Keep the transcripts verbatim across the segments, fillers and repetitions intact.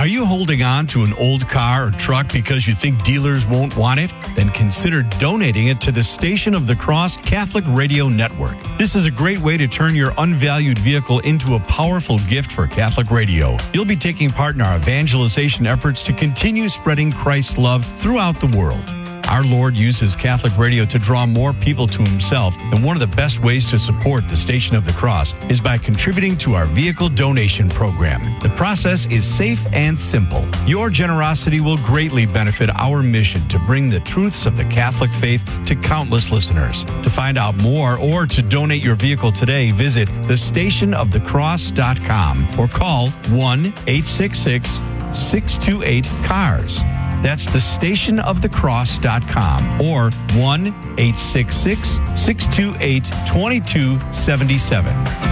Are you holding on to an old car or truck because you think dealers won't want it? Then consider donating it to the Station of the Cross Catholic Radio Network. This is a great way to turn your unvalued vehicle into a powerful gift for Catholic radio. You'll be taking part in our evangelization efforts to continue spreading Christ's love throughout the world. Our Lord uses Catholic radio to draw more people to himself, and one of the best ways to support the Station of the Cross is by contributing to our vehicle donation program. The process is safe and simple. Your generosity will greatly benefit our mission to bring the truths of the Catholic faith to countless listeners. To find out more or to donate your vehicle today, visit the station of the cross dot com or call one eight six six, six two eight, C A R S. That's the station of the cross dot com or one eight six six, six two eight, two two seven seven.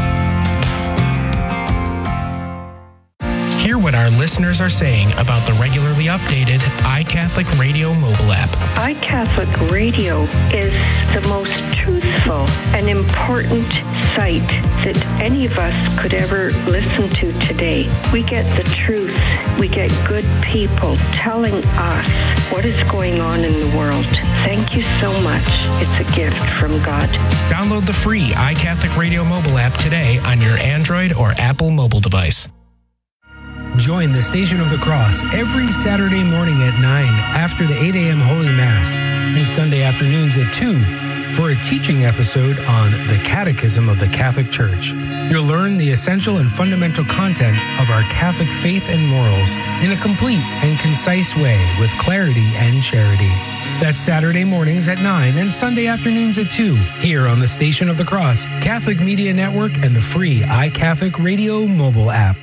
Hear what our listeners are saying about the regularly updated iCatholic Radio mobile app. iCatholic Radio is the most truthful and important site that any of us could ever listen to today. We get the truth. We get good people telling us what is going on in the world. Thank you so much. It's a gift from God. Download the free iCatholic Radio mobile app today on your Android or Apple mobile device. Join the Station of the Cross every Saturday morning at nine after the eight a.m. Holy Mass and Sunday afternoons at two for a teaching episode on the Catechism of the Catholic Church. You'll learn the essential and fundamental content of our Catholic faith and morals in a complete and concise way with clarity and charity. That's Saturday mornings at nine and Sunday afternoons at two here on the Station of the Cross, Catholic Media Network, and the free iCatholic Radio mobile app.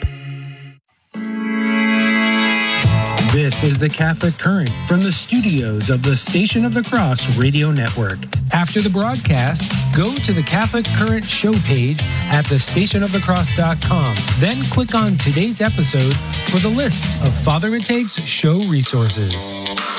This is the Catholic Current from the studios of the Station of the Cross Radio Network. After the broadcast, go to the Catholic Current show page at the station of the cross dot com. Then click on today's episode for the list of Father Mataig's show resources.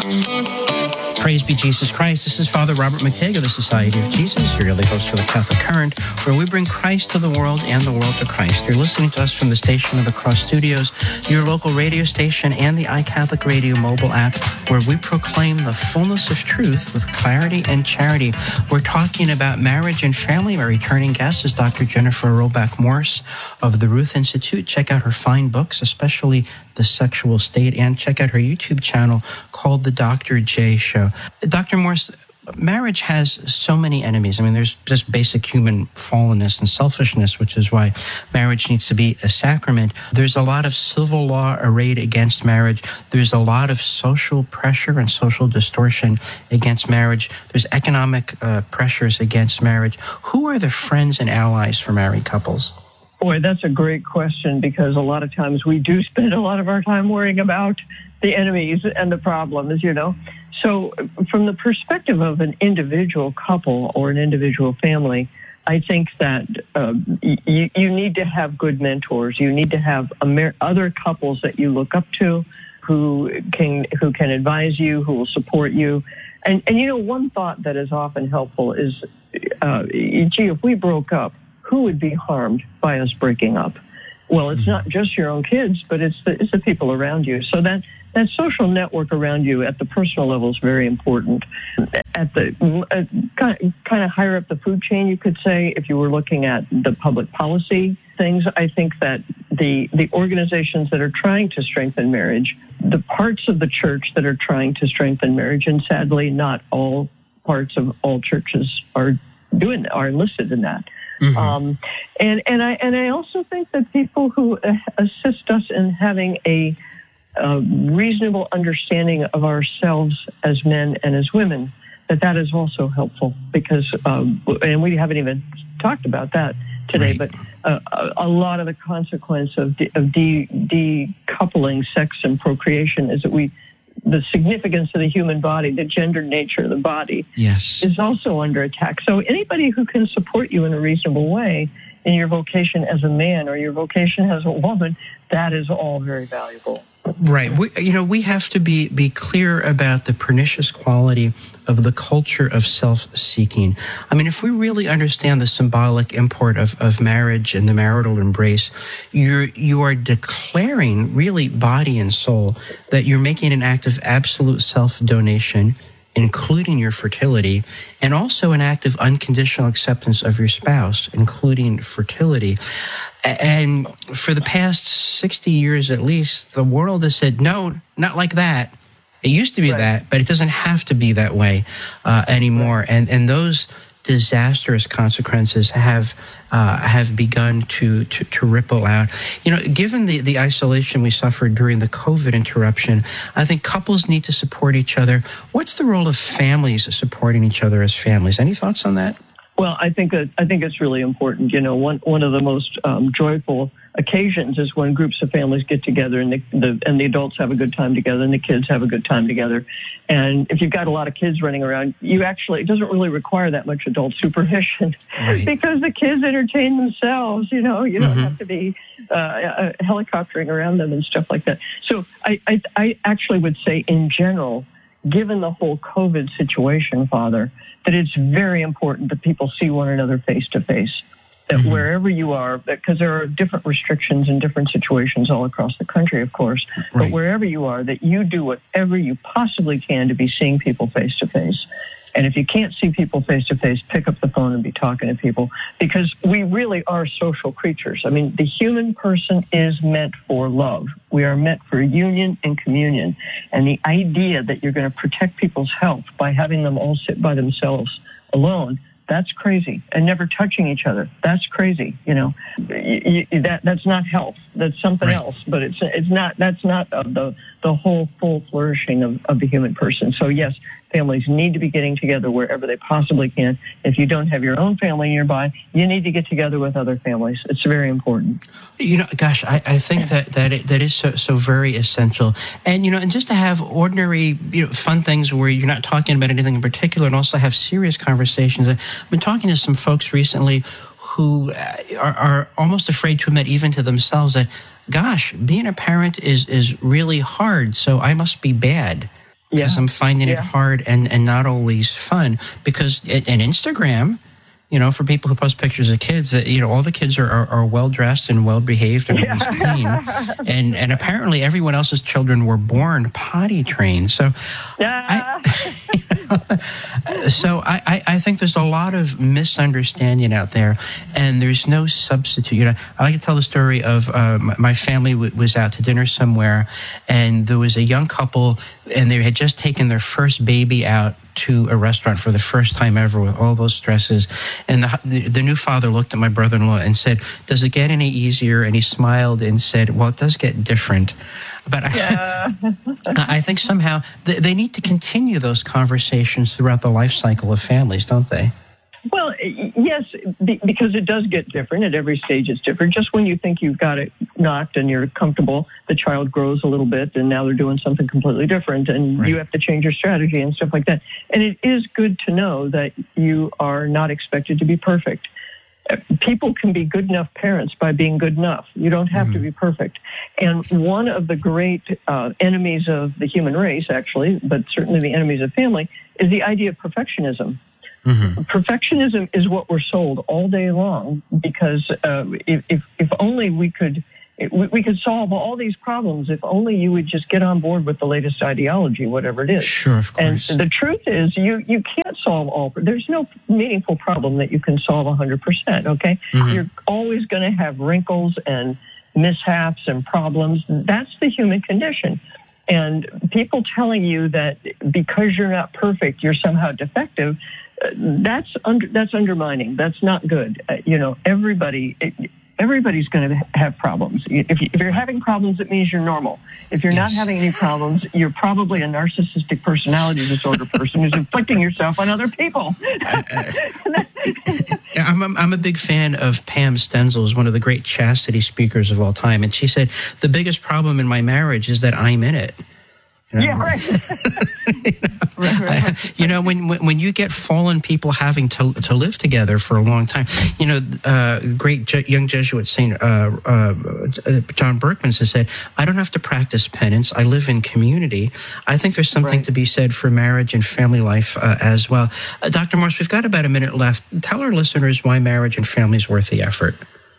Praise be Jesus Christ. This is Father Robert Mataig of the Society of Jesus, your daily host for the Catholic Current, where we bring Christ to the world and the world to Christ. You're listening to us from the Station of the Cross Studios, your local radio station, and the iCatholic Radio mobile app, where we proclaim the fullness of truth with clarity and charity. We're talking about marriage and family. Our returning guest is Doctor Jennifer Roback Morse of the Ruth Institute. Check out her fine books, especially The Sexual State, and check out her YouTube channel called The Doctor J Show. Doctor Morse, marriage has so many enemies. I mean, there's just basic human fallenness and selfishness, which is why marriage needs to be a sacrament. There's a lot of civil law arrayed against marriage. There's a lot of social pressure and social distortion against marriage. There's economic uh, pressures against marriage. Who are the friends and allies for married couples? Boy, that's a great question, because a lot of times we do spend a lot of our time worrying about the enemies and the problems, you know. So from the perspective of an individual couple or an individual family, I think that uh, you, you need to have good mentors. You need to have Amer- other couples that you look up to who can who can advise you, who will support you. And, and you know, one thought that is often helpful is, uh, gee, if we broke up, who would be harmed by us breaking up? Well, it's not just your own kids, but it's the, it's the people around you. So that, that social network around you at the personal level is very important. At the uh, kind, of, kind of higher up the food chain, you could say, if you were looking at the public policy things, I think that the, the organizations that are trying to strengthen marriage, the parts of the church that are trying to strengthen marriage, and sadly not all parts of all churches are doing are enlisted in that. Mm-hmm. Um, and, and I and I also think that people who assist us in having a, a reasonable understanding of ourselves as men and as women, that that is also helpful, because um, and we haven't even talked about that today, right. but uh, a, a lot of the consequence of de- of de- decoupling sex and procreation is that we. The significance of the human body, the gendered nature of the body, yes. is also under attack. So anybody who can support you in a reasonable way in your vocation as a man or your vocation as a woman, that is all very valuable. Right. We, you know, we have to be, be clear about the pernicious quality of the culture of self-seeking. I mean, if we really understand the symbolic import of, of marriage and the marital embrace, you're, you are declaring, really, body and soul, that you're making an act of absolute self-donation, including your fertility, and also an act of unconditional acceptance of your spouse, including fertility. And for the past sixty years at least, the world has said, no, not like that. It used to be right. that, but it doesn't have to be that way uh, anymore. Right. And and those disastrous consequences have uh, have begun to, to, to ripple out. You know, given the, the isolation we suffered during the COVID interruption, I think couples need to support each other. What's the role of families supporting each other as families? Any thoughts on that? Well, I think that, I think it's really important. You know, one one of the most um, joyful occasions is when groups of families get together and the, the and the adults have a good time together and the kids have a good time together. And if you've got a lot of kids running around, you actually, it doesn't really require that much adult supervision right. because the kids entertain themselves. You know, you don't mm-hmm. have to be uh, helicoptering around them and stuff like that. So I, I, I actually would say in general, given the whole COVID situation, Father, that it's very important that people see one another face to face. That mm-hmm. wherever you are, because there are different restrictions in different situations all across the country, of course, right. but wherever you are, that you do whatever you possibly can to be seeing people face to face. And if you can't see people face to face, pick up the phone and be talking to people, because we really are social creatures. I mean, the human person is meant for love. We are meant for union and communion. And the idea that you're going to protect people's health by having them all sit by themselves alone, that's crazy. And never touching each other, that's crazy. You know, you, you, that that's not health. That's something right. else. But it's it's not. That's not uh, the the whole full flourishing of, of the human person. So yes, families need to be getting together wherever they possibly can. If you don't have your own family nearby, you need to get together with other families. It's very important. You know, gosh, I, I think that that, it, that is so, so very essential. And, you know, and just to have ordinary, you know, fun things where you're not talking about anything in particular, and also have serious conversations. I've been talking to some folks recently who are, are almost afraid to admit even to themselves that, gosh, being a parent is, is really hard, so I must be bad. Because yeah. I'm finding yeah. it hard and, and not always fun. Because it, and Instagram, you know, for people who post pictures of kids, that you know, all the kids are, are, are well dressed and well behaved and always clean, and and apparently everyone else's children were born potty trained. So, I, you know, so I, I I think there's a lot of misunderstanding out there, and there's no substitute. You know, I like to tell the story of uh, my family w- was out to dinner somewhere, and there was a young couple, and they had just taken their first baby out to a restaurant for the first time ever with all those stresses. And the, the the new father looked at my brother-in-law and said, does it get any easier? And he smiled and said, well, it does get different. But yeah. I, I think somehow they, they need to continue those conversations throughout the life cycle of families, don't they? Well, yes, because it does get different. At every stage it's different. Just when you think you've got it knocked and you're comfortable, the child grows a little bit and now they're doing something completely different and right. you have to change your strategy and stuff like that. And it is good to know that you are not expected to be perfect. People can be good enough parents by being good enough. You don't have mm-hmm. to be perfect. And one of the great uh, enemies of the human race, actually, but certainly the enemies of family, is the idea of perfectionism. Mm-hmm. Perfectionism is what we're sold all day long, because uh, if, if if only we could we could solve all these problems if only you would just get on board with the latest ideology, whatever it is. Sure, of course. And the truth is, you you can't solve all. There's no meaningful problem that you can solve one hundred percent. Okay, mm-hmm. You're always going to have wrinkles and mishaps and problems. That's the human condition. And people telling you that because you're not perfect, you're somehow defective. That's under, that's undermining. That's not good. Uh, you know, everybody everybody's going to have problems. If, you, if you're having problems, it means you're normal. If you're yes. not having any problems, you're probably a narcissistic personality disorder person who's inflicting yourself on other people. uh, I'm, a, I'm a big fan of Pam Stenzel, who's one of the great chastity speakers of all time, and she said the biggest problem in my marriage is that I'm in it. You know? Yeah, right. you, know, right, right. you know, when, when when you get fallen people having to to live together for a long time, you know, uh, great Je- young Jesuit Saint uh, uh, John Berkman has said, "I don't have to practice penance. I live in community." I think there's something Right. to be said for marriage and family life uh, as well. Uh, Doctor Morse, we've got about a minute left. Tell our listeners why marriage and family is worth the effort.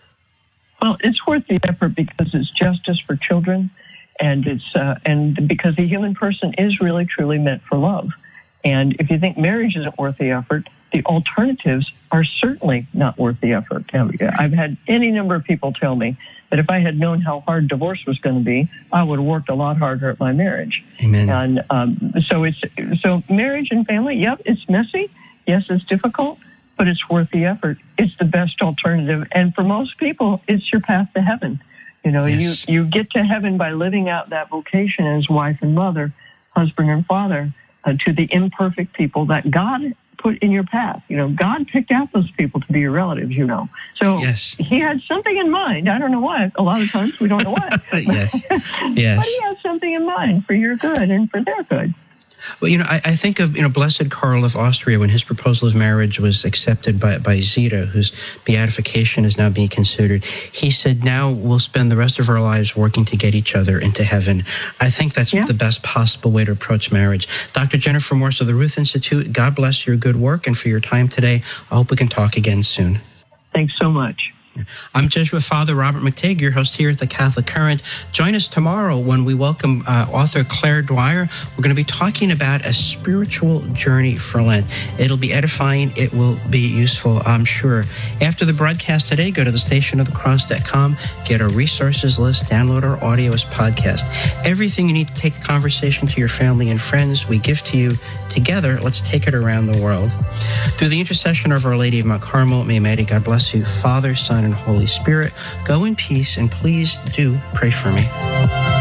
Well, it's worth the effort because it's justice for children, and it's uh, and because the human person is really truly meant for love. And if you think marriage isn't worth the effort, the alternatives are certainly not worth the effort. I've had any number of people tell me that if I had known how hard divorce was going to be, I would have worked a lot harder at my marriage. Amen. And um, so it's so marriage and family. Yep, it's messy. Yes, it's difficult, but it's worth the effort. It's the best alternative, and for most people, it's your path to heaven. You know, Yes. you you get to heaven by living out that vocation as wife and mother, husband and father, uh, to the imperfect people that God put in your path. You know, God picked out those people to be your relatives, you know. So Yes. he had something in mind. I don't know why. A lot of times we don't know why. Yes. Yes. But he had something in mind for your good and for their good. Well, you know, I, I think of, you know, Blessed Karl of Austria when his proposal of marriage was accepted by, by Zita, whose beatification is now being considered. He said, now we'll spend the rest of our lives working to get each other into heaven. I think that's Yeah. the best possible way to approach marriage. Doctor Jennifer Morse of the Ruth Institute, God bless your good work and for your time today. I hope we can talk again soon. Thanks so much. I'm Jesuit Father Robert McTighe, your host here at the Catholic Current. Join us tomorrow when we welcome uh, author Claire Dwyer. We're going to be talking about a spiritual journey for Lent. It'll be edifying. It will be useful, I'm sure. After the broadcast today, go to the station of the cross dot com, get our resources list, download our audio as podcast. Everything you need to take the conversation to your family and friends, we give to you. Together, let's take it around the world. Through the intercession of Our Lady of Mount Carmel, may Almighty God bless you, Father, Son, and Holy Spirit. Go in peace, and please do pray for me.